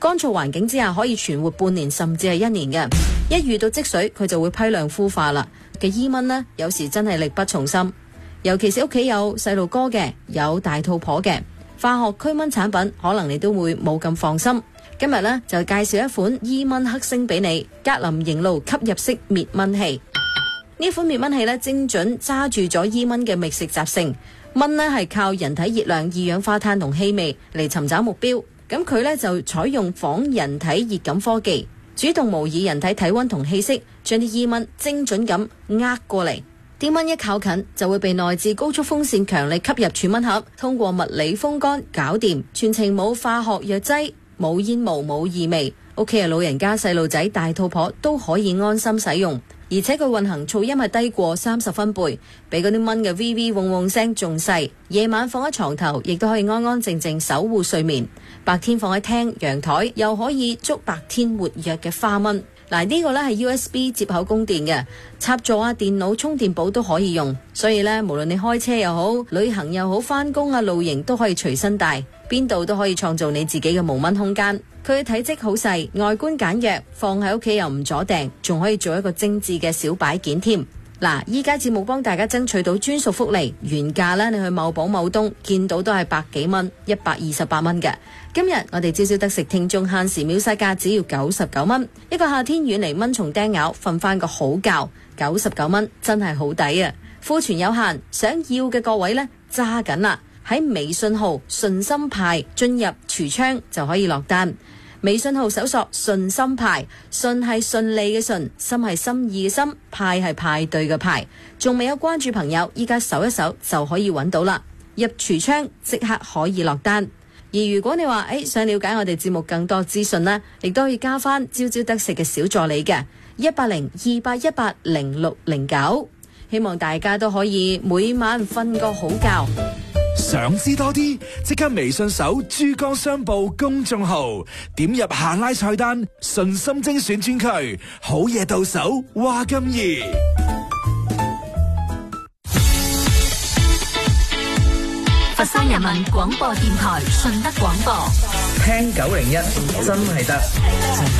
乾燥環境之下可以存活半年甚至係1年嘅。一遇到積水，佢就會批量孵化啦。嘅伊蚊呢，有時真係力不從心，尤其是屋企有細路哥嘅，有大肚婆嘅，化學驅蚊產品可能你都會冇咁放心。今日呢，就介紹一款伊蚊克星俾你，格林凝露吸入式滅蚊器。呢款滅蚊器呢，精準揸住咗伊蚊嘅覓食習性。蚊呢係靠人體熱量、二氧化碳同氣味嚟尋找目標。咁佢呢就採用仿人體熱感科技，主動模擬人體體溫同氣息，將啲伊蚊精準咁呃過嚟。啲蚊一靠近就會被內置高速風扇強力吸入儲蚊盒，通過物理風乾搞掂，全程冇化學藥劑，冇煙霧冇異味。屋企嘅老人家、細路仔、大肚婆都可以安心使用。而且佢運行噪音係低過30分貝，比嗰啲蚊嘅 VV 嗡嗡聲仲細。夜晚放喺床頭，亦都可以安安靜靜守護睡眠。白天放喺廳、陽台，又可以捉白天活躍嘅花蚊。嗱，呢個呢係 USB 接口供電嘅，插座啊、電腦充電寶都可以用。所以呢，無論你開車又好、旅行又好、返工啊、露營都可以隨身帶，邊度都可以創造你自己嘅無蚊空間。佢嘅體積好細，外觀簡約，放喺屋企又唔阻埞，仲可以做一個精緻嘅小擺件添。嗱，依家節目幫大家爭取到專屬福利，原價呢，你去某寶某東見到都係百幾蚊，128蚊嘅。今日我哋朝朝得食聽眾限時秒殺價只要99蚊，一個夏天遠離蚊蟲叮咬，瞓翻個好覺，99蚊真係好抵啊！庫存有限，想要嘅各位呢，揸緊啦！喺微信號順心派進入櫥窗就可以落單。微信號搜索順心派，順係順利嘅順，心係心意嘅心，派係派對嘅派。仲未有關注朋友，依家搜一搜就可以揾到啦。入櫥窗即刻可以落單。而如果你話想了解我哋節目更多資訊呢，亦都可以加翻朝朝得食嘅小助理嘅18028180609。希望大家都可以每晚瞓個好覺。 想知多啲，即刻微信搜珠江商報公眾號，點入下拉菜單，順心精選專區，好嘢到手，話咁易。 佛山人民廣播電台順德廣播， 聽901真係得。